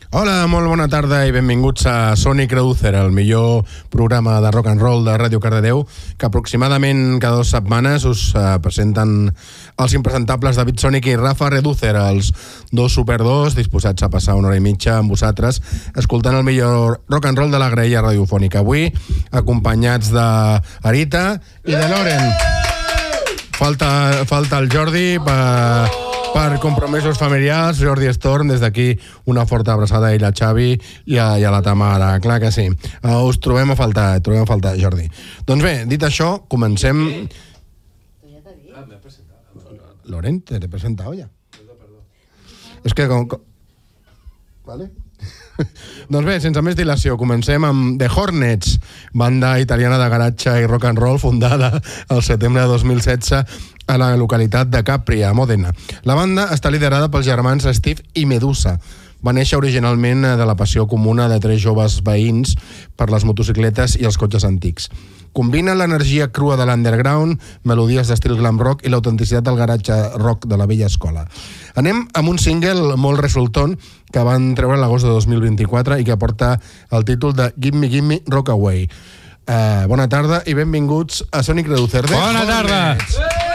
Hola, molt bona tarda i benvinguts a Sonic Reducer, el millor programa de rock and roll de Ràdio Cardedeu, que aproximadament cada 2 setmanes us presenten els impresentables David Sonic i Rafa Reducer, els dos super2 disposats a passar una hora i mitja amb vosaltres escoltant el millor rock and roll de la graella radiofònica. Avui acompanyats d'Arita i de Loren. Falta el Jordi per compromisos familiars. Jordi Storm, des d'aquí una forta abraçada a ell, a Xavi i a la Tamara, clar que sí. Us trobem a faltar, Jordi. Doncs bé, dit això, comencem... Loren, te l'he presentat ja. És que Vale? Doncs bé, sense més dilació, comencem amb The Hornets, banda italiana de garatge i rock and roll fundada el setembre de 2016 a la localitat de Capri, a Mòdena. La banda està liderada pels germans Steve i Medusa. Va néixer originalment de la passió comuna de 3 joves veïns per les motocicletes i els cotxes antics. Combina l'energia crua de l'underground, melodies d'estil glam rock i l'autenticitat del garatge rock de la vella escola. Anem amb un single molt resultant que van treure l'agost de 2024 i que porta el títol de Gimme Rock Away. Bona tarda i benvinguts a Sonic Reducer. Bona tarda!